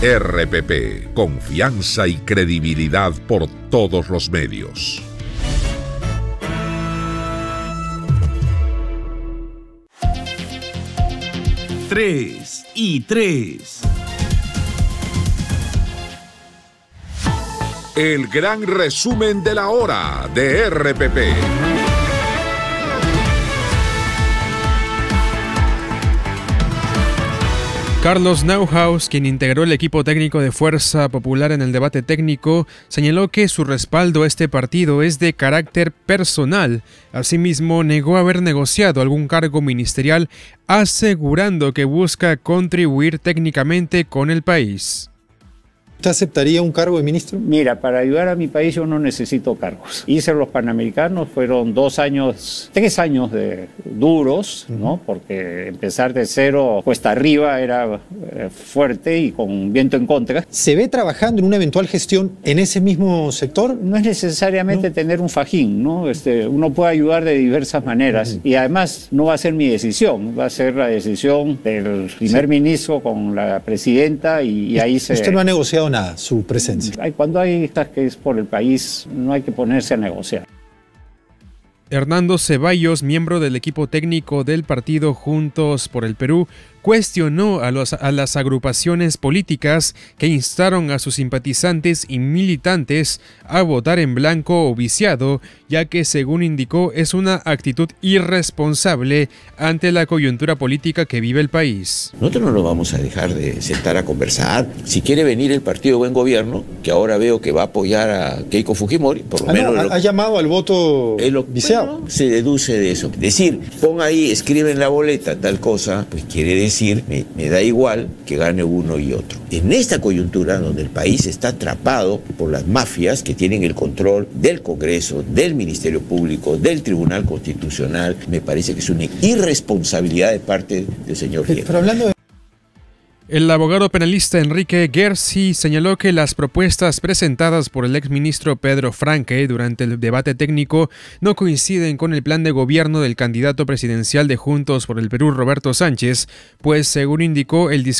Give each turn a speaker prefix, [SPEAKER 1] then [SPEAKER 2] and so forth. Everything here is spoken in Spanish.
[SPEAKER 1] RPP, confianza y credibilidad por todos los medios.
[SPEAKER 2] Tres y tres.
[SPEAKER 1] El gran resumen de la hora de RPP.
[SPEAKER 3] Carlos Neuhaus, quien integró el equipo técnico de Fuerza Popular en el debate técnico, señaló que su respaldo a este partido es de carácter personal. Asimismo, negó haber negociado algún cargo ministerial, asegurando que busca contribuir técnicamente con el país.
[SPEAKER 4] ¿Usted aceptaría un cargo de ministro?
[SPEAKER 5] Mira, para ayudar a mi país yo no necesito cargos. Hice los Panamericanos, fueron 3 años de duros, ¿no? Porque empezar de cero cuesta arriba era fuerte y con viento en contra.
[SPEAKER 4] ¿Se ve trabajando en una eventual gestión en ese mismo sector?
[SPEAKER 5] No es necesariamente tener un fajín, ¿no? Uno puede ayudar de diversas maneras y además no va a ser mi decisión, va a ser la decisión del primer ministro con la presidenta y ahí se...
[SPEAKER 4] ¿Usted no ha negociado nada, su presencia?
[SPEAKER 5] Cuando hay estas que es por el país, no hay que ponerse a negociar.
[SPEAKER 3] Hernando Ceballos, miembro del equipo técnico del partido Juntos por el Perú, cuestionó a las agrupaciones políticas que instaron a sus simpatizantes y militantes a votar en blanco o viciado, ya que, según indicó, es una actitud irresponsable ante la coyuntura política que vive el país.
[SPEAKER 6] Nosotros no nos vamos a dejar de sentar a conversar. Si quiere venir el Partido Buen Gobierno, que ahora veo que va a apoyar a Keiko Fujimori, por lo menos...
[SPEAKER 4] ¿Ha llamado al voto viciado?
[SPEAKER 6] Bueno, se deduce de eso. Decir, pon ahí, escribe en la boleta tal cosa, pues quiere decir, me da igual que gane uno y otro. En esta coyuntura donde el país está atrapado por las mafias que tienen el control del Congreso, del Ministerio Público, del Tribunal Constitucional, me parece que es una irresponsabilidad de parte del señor Fierro.
[SPEAKER 4] Pero hablando de...
[SPEAKER 3] El abogado penalista Enrique Gersi señaló que las propuestas presentadas por el exministro Pedro Franque durante el debate técnico no coinciden con el plan de gobierno del candidato presidencial de Juntos por el Perú, Roberto Sánchez, pues, según indicó, el discurso